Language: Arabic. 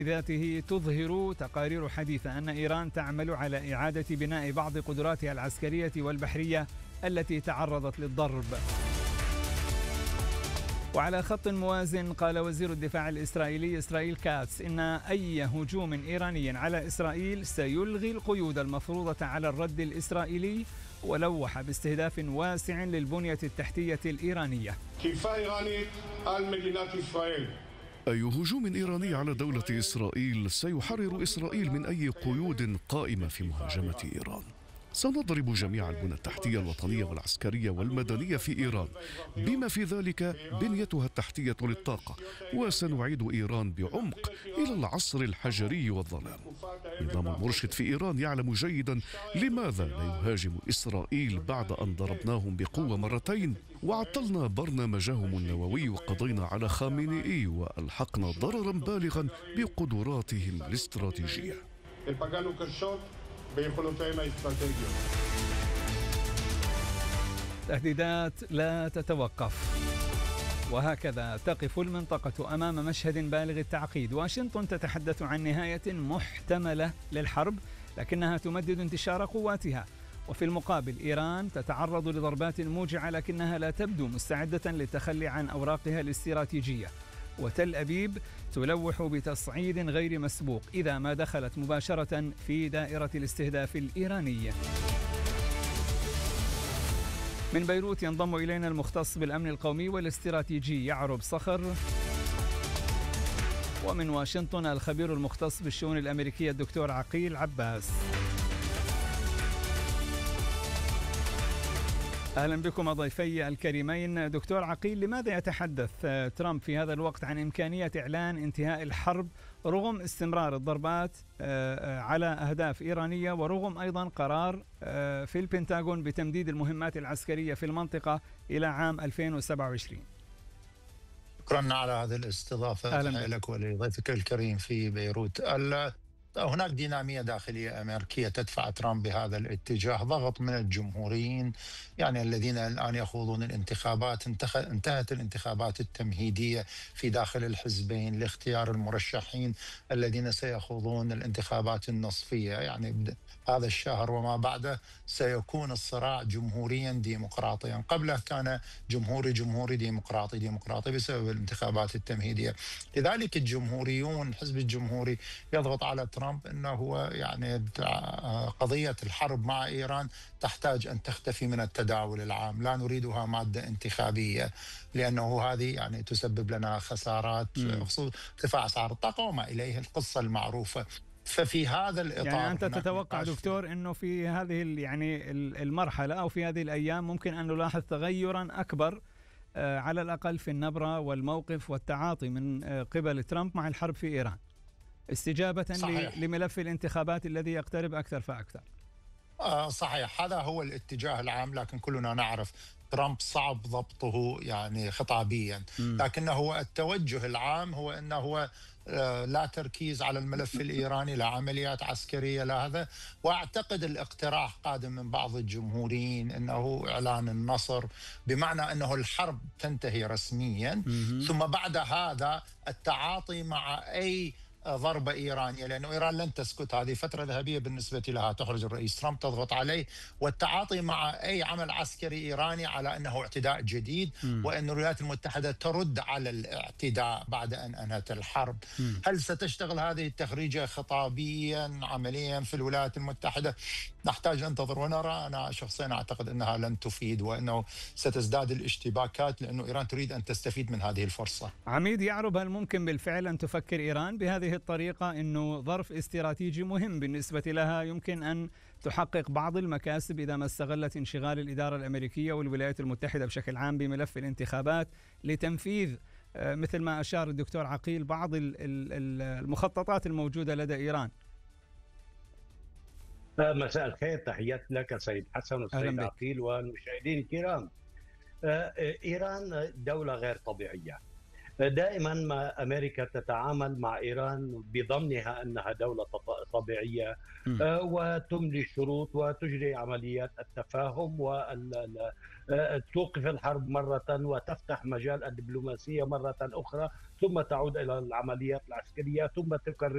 ذاته تظهر تقارير حديثة أن إيران تعمل على إعادة بناء بعض قدراتها العسكرية والبحرية التي تعرضت للضرب. وعلى خط موازن قال وزير الدفاع الإسرائيلي إسرائيل كاتس إن أي هجوم إيراني على إسرائيل سيلغي القيود المفروضة على الرد الإسرائيلي، ولوح باستهداف واسع للبنية التحتية الإيرانية. أي هجوم إيراني على دولة إسرائيل سيحرر إسرائيل من أي قيود قائمة في مهاجمة إيران. سنضرب جميع البنى التحتية الوطنية والعسكرية والمدنية في إيران بما في ذلك بنيتها التحتية للطاقة، وسنعيد إيران بعمق إلى العصر الحجري والظلام. نظام المرشد في إيران يعلم جيدا لماذا لا يهاجم إسرائيل بعد أن ضربناهم بقوة مرتين وعطلنا برنامجهم النووي وقضينا على خامنئي وألحقنا ضررا بالغا بقدراتهم الاستراتيجية. تهديدات لا تتوقف، وهكذا تقف المنطقة أمام مشهد بالغ التعقيد. واشنطن تتحدث عن نهاية محتملة للحرب، لكنها تمدد انتشار قواتها، وفي المقابل إيران تتعرض لضربات موجعة لكنها لا تبدو مستعدة للتخلي عن أوراقها الاستراتيجية. وتل أبيب تلوح بتصعيد غير مسبوق إذا ما دخلت مباشرة في دائرة الاستهداف الإيراني. من بيروت ينضم إلينا المختص بالأمن القومي والاستراتيجي يعرب صخر، ومن واشنطن الخبير المختص بالشؤون الأمريكية الدكتور عقيل عباس. أهلا بكم ضيفي الكريمين. دكتور عقيل، لماذا يتحدث ترامب في هذا الوقت عن إمكانية إعلان انتهاء الحرب رغم استمرار الضربات على أهداف إيرانية، ورغم أيضا قرار في البنتاغون بتمديد المهمات العسكرية في المنطقة إلى عام 2027؟ شكرا على هذه الاستضافة لك ولضيفك الكريم في بيروت. هناك دينامية داخلية أمريكية تدفع ترامب بهذا الاتجاه، ضغط من الجمهوريين يعني الذين الآن يخوضون الانتخابات. انتهت الانتخابات التمهيدية في داخل الحزبين لاختيار المرشحين الذين سيخوضون الانتخابات النصفية، يعني هذا الشهر وما بعده سيكون الصراع جمهوريا ديمقراطيا. قبله كان جمهوري ديمقراطي بسبب الانتخابات التمهيدية. لذلك الجمهوريون، الحزب الجمهوري يضغط على ترامب انه هو يعني قضية الحرب مع ايران تحتاج ان تختفي من التداول العام، لا نريدها مادة انتخابية، لانه هذه يعني تسبب لنا خسارات خصوصا ارتفاع اسعار الطاقة وما اليه، القصة المعروفة. ففي هذا الإطار يعني أنت تتوقع دكتور أنه في هذه يعني المرحلة أو في هذه الأيام ممكن أن نلاحظ تغيرا أكبر على الأقل في النبرة والموقف والتعاطي من قبل ترامب مع الحرب في إيران، استجابة لملف الانتخابات الذي يقترب أكثر فأكثر؟ صحيح، هذا هو الاتجاه العام، لكن كلنا نعرف ترامب صعب ضبطه يعني خطابيا، لكنه هو التوجه العام هو أنه هو لا تركيز على الملف الإيراني، لا عمليات عسكرية، لا هذا. وأعتقد الاقتراح قادم من بعض الجمهوريين أنه إعلان النصر، بمعنى أنه الحرب تنتهي رسميا ثم بعد هذا التعاطي مع أي ضربة إيرانية، لأنه إيران لن تسكت، هذه فترة ذهبية بالنسبة لها، تخرج الرئيس ترامب تضغط عليه، والتعاطي مع أي عمل عسكري إيراني على أنه اعتداء جديد وأن الولايات المتحدة ترد على الاعتداء بعد أن أنهت الحرب. هل ستشتغل هذه التخريجة خطابيا عمليا في الولايات المتحدة؟ نحتاج ننتظر ونرى. أنا شخصيا أعتقد أنها لن تفيد، وأنه ستزداد الاشتباكات، لأنه إيران تريد أن تستفيد من هذه الفرصة. عميد يعرب، هل ممكن بالفعل أن تفكر إيران بهذه الطريقة أنه ظرف استراتيجي مهم بالنسبة لها يمكن أن تحقق بعض المكاسب إذا ما استغلت انشغال الإدارة الأمريكية والولايات المتحدة بشكل عام بملف الانتخابات لتنفيذ مثل ما أشار الدكتور عقيل بعض المخططات الموجودة لدى إيران؟ مساء الخير، تحيات لك سيد حسن والسيد عقيل والمشاهدين الكرام. إيران دولة غير طبيعية، دائما ما أمريكا تتعامل مع إيران بضمنها أنها دولة طبيعية وتملي الشروط وتجري عمليات التفاهم وتوقف الحرب مرة وتفتح مجال الدبلوماسية مرة أخرى، ثم تعود إلى العمليات العسكرية ثم تكرر